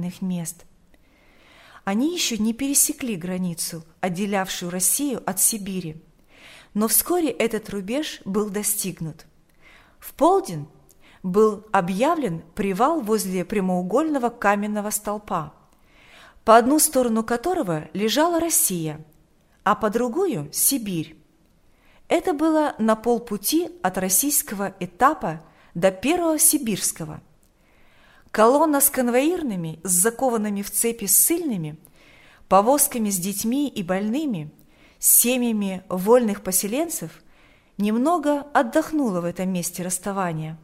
родных мест. Они еще не пересекли границу, отделявшую Россию от Сибири, но вскоре этот рубеж был достигнут. В полдень был объявлен привал возле прямоугольного каменного столпа, по одну сторону которого лежала Россия, а по другую – Сибирь. Это было на полпути от российского этапа до первого сибирского. Колонна с конвоирными, с закованными в цепи ссыльными, повозками с детьми и больными, семьями вольных поселенцев немного отдохнула в этом месте расставания.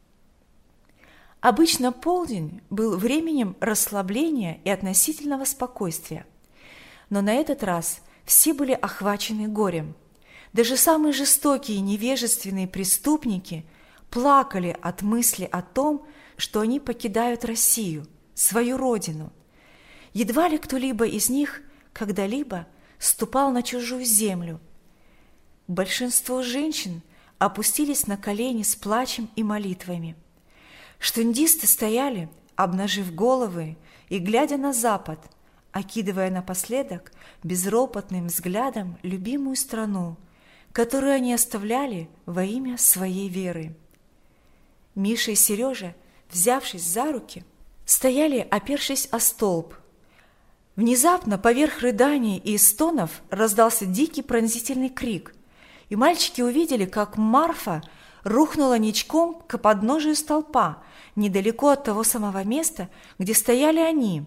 Обычно полдень был временем расслабления и относительного спокойствия, но на этот раз все были охвачены горем. Даже самые жестокие и невежественные преступники плакали от мысли о том, что они покидают Россию, свою родину. Едва ли кто-либо из них когда-либо ступал на чужую землю. Большинство женщин опустились на колени с плачем и молитвами. Штундисты стояли, обнажив головы и глядя на запад, окидывая напоследок безропотным взглядом любимую страну, которую они оставляли во имя своей веры. Миша и Сережа, взявшись за руки, стояли, опершись о столб. Внезапно поверх рыданий и стонов раздался дикий пронзительный крик, и мальчики увидели, как Марфа рухнула ничком к подножию столпа, недалеко от того самого места, где стояли они.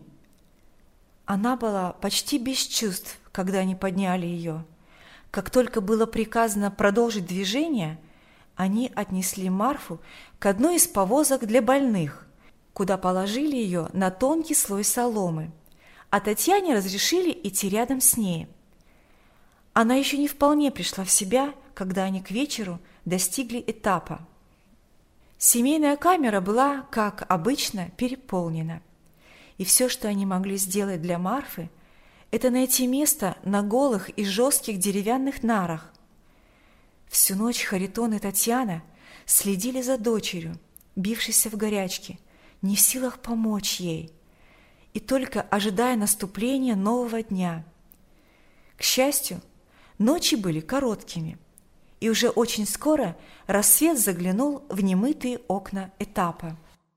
Она была почти без чувств, когда они подняли ее. Как только было приказано продолжить движение, они отнесли Марфу к одной из повозок для больных, куда положили ее на тонкий слой соломы, а Татьяне разрешили идти рядом с ней. Она еще не вполне пришла в себя, когда они к вечеру достигли этапа. Семейная камера была, как обычно, переполнена, и все, что они могли сделать для Марфы, это найти место на голых и жестких деревянных нарах. Всю ночь Харитон и Татьяна следили за дочерью, бившейся в горячке, не в силах помочь ей, и только ожидая наступления нового дня. К счастью, ночи были короткими, и уже очень скоро рассвет заглянул в немытые окна этапа.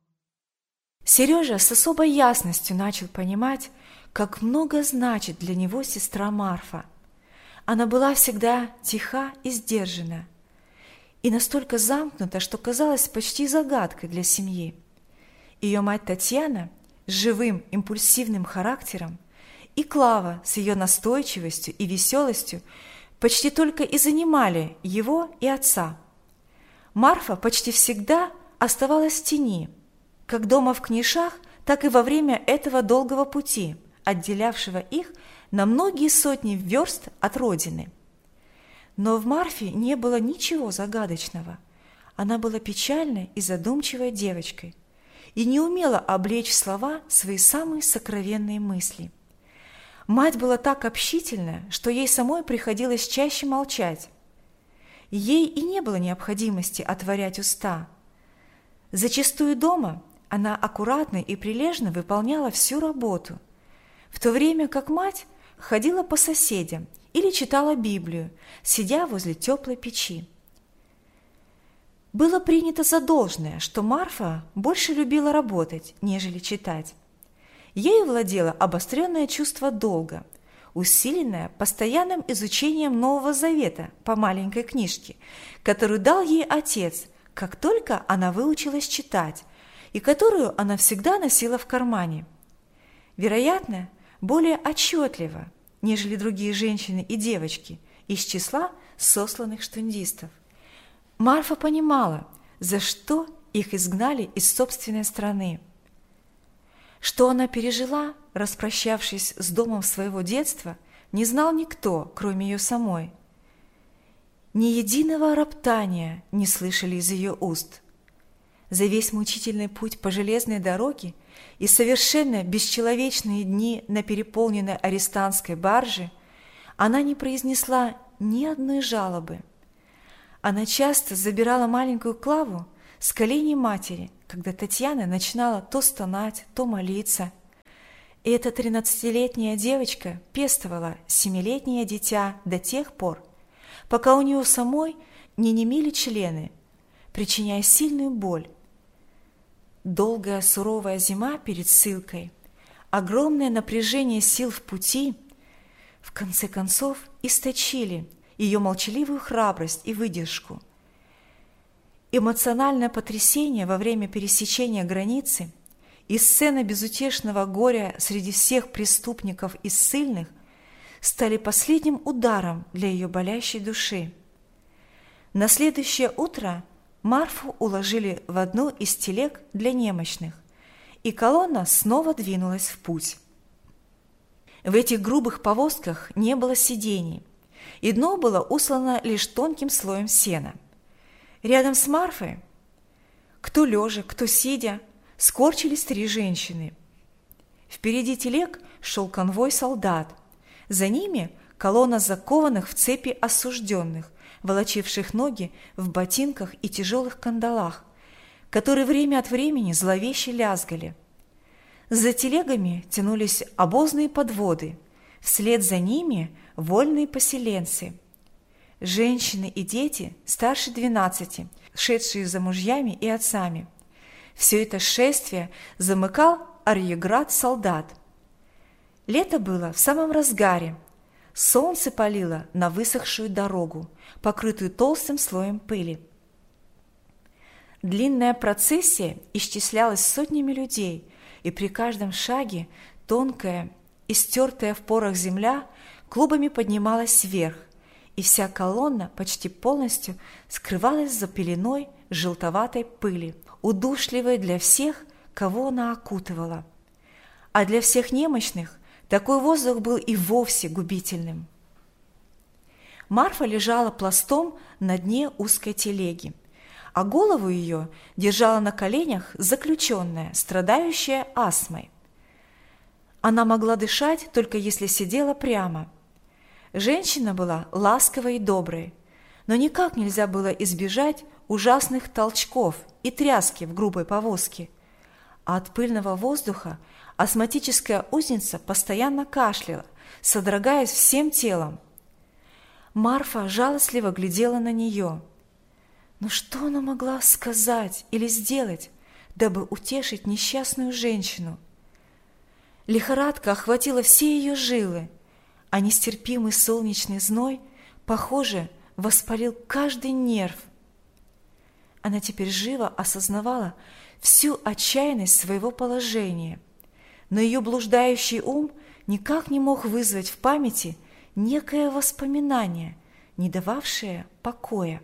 Сережа с особой ясностью начал понимать, как много значит для него сестра Марфа. Она была всегда тиха и сдержана, и настолько замкнута, что казалась почти загадкой для семьи. Ее мать Татьяна с живым импульсивным характером и Клава с ее настойчивостью и веселостью почти только и занимали его и отца. Марфа почти всегда оставалась в тени, как дома в Книшах, так и во время этого долгого пути, отделявшего их на многие сотни верст от родины. Но в Марфе не было ничего загадочного. Она была печальной и задумчивой девочкой и не умела облечь в слова свои самые сокровенные мысли. Мать была так общительна, что ей самой приходилось чаще молчать. Ей и не было необходимости отворять уста. Зачастую дома она аккуратно и прилежно выполняла всю работу, в то время как мать ходила по соседям или читала Библию, сидя возле теплой печи. Было принято за должное, что Марфа больше любила работать, нежели читать. Ею владело обостренное чувство долга, усиленное постоянным изучением Нового Завета по маленькой книжке, которую дал ей отец, как только она выучилась читать, и которую она всегда носила в кармане. Вероятно, более отчетливо, нежели другие женщины и девочки из числа сосланных штундистов. Марфа понимала, за что их изгнали из собственной страны. Что она пережила, распрощавшись с домом своего детства, не знал никто, кроме ее самой. Ни единого роптания не слышали из ее уст. За весь мучительный путь по железной дороге и совершенно бесчеловечные дни на переполненной арестантской барже она не произнесла ни одной жалобы. Она часто забирала маленькую Клаву с коленей матери, когда Татьяна начинала то стонать, то молиться. И эта 13-летняя девочка пестовала 7-летнее дитя до тех пор, пока у нее самой не немели члены, причиняя сильную боль. Долгая суровая зима перед ссылкой, огромное напряжение сил в пути в конце концов истощили ее молчаливую храбрость и выдержку. Эмоциональное потрясение во время пересечения границы и сцена безутешного горя среди всех преступников и ссыльных стали последним ударом для ее болящей души. На следующее утро Марфу уложили в одну из телег для немощных, и колонна снова двинулась в путь. В этих грубых повозках не было сидений, и дно было услано лишь тонким слоем сена. Рядом с Марфой, кто лежа, кто сидя, скорчились 3 женщины. Впереди телег шел конвой солдат, за ними колонна закованных в цепи осужденных, волочивших ноги в ботинках и тяжелых кандалах, которые время от времени зловеще лязгали. За телегами тянулись обозные подводы, вслед за ними вольные поселенцы. Женщины и дети старше 12, шедшие за мужьями и отцами. Все это шествие замыкал арьеград солдат. Лето было в самом разгаре. Солнце палило на высохшую дорогу, покрытую толстым слоем пыли. Длинная процессия исчислялась сотнями людей, и при каждом шаге тонкая, истертая в порах земля клубами поднималась вверх, и вся колонна почти полностью скрывалась за пеленой желтоватой пыли, удушливой для всех, кого она окутывала. А для всех немощных такой воздух был и вовсе губительным. Марфа лежала пластом на дне узкой телеги, а голову ее держала на коленях заключенная, страдающая астмой. Она могла дышать, только если сидела прямо. Женщина была ласковой и доброй, но никак нельзя было избежать ужасных толчков и тряски в грубой повозке, а от пыльного воздуха астматическая узница постоянно кашляла, содрогаясь всем телом. Марфа жалостливо глядела на нее. Но что она могла сказать или сделать, дабы утешить несчастную женщину? Лихорадка охватила все ее жилы, а нестерпимый солнечный зной, похоже, воспалил каждый нерв. Она теперь живо осознавала всю отчаянность своего положения, но ее блуждающий ум никак не мог вызвать в памяти некое воспоминание, не дававшее покоя.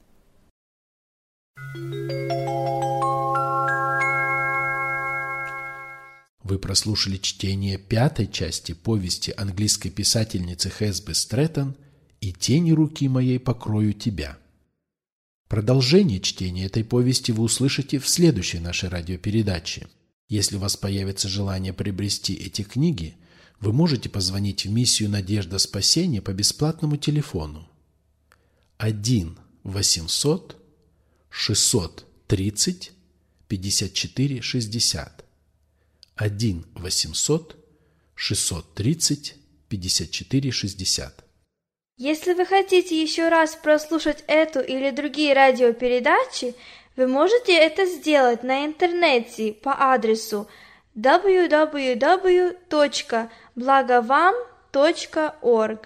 Вы прослушали чтение 5-й части повести английской писательницы Хэсби Стрэттон «И тени руки моей покрою тебя». Продолжение чтения этой повести вы услышите в следующей нашей радиопередаче. Если у вас появится желание приобрести эти книги, вы можете позвонить в миссию «Надежда спасения» по бесплатному телефону 1-800-630-54-60. 1-800-630-54-60. Если вы хотите еще раз прослушать эту или другие радиопередачи, вы можете это сделать на интернете по адресу www.blagovam.org.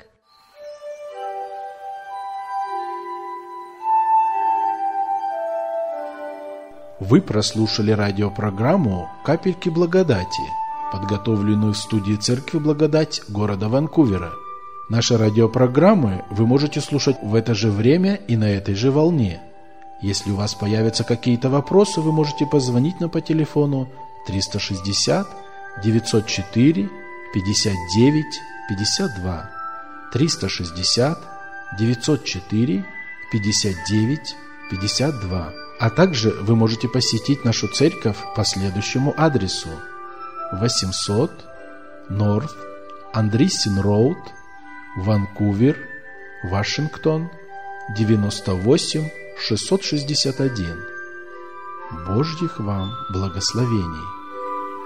Вы прослушали радиопрограмму «Капельки благодати», подготовленную в студии Церкви Благодать города Ванкувера. Наши радиопрограммы вы можете слушать в это же время и на этой же волне. Если у вас появятся какие-то вопросы, вы можете позвонить нам по телефону 360 904 59 52 360 904 59 52. А также вы можете посетить нашу церковь по следующему адресу: 800 North Andreessen Road, Ванкувер, Вашингтон, 98661. Божьих вам благословений!